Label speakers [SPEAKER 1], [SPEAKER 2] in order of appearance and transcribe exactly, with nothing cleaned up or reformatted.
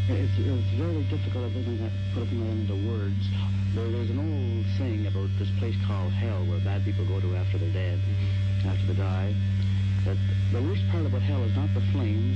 [SPEAKER 1] It's, it's very difficult to put it into words. There, there's an old saying about this place called hell where bad people go to after they're dead, after they die. That the worst part about hell is not the flames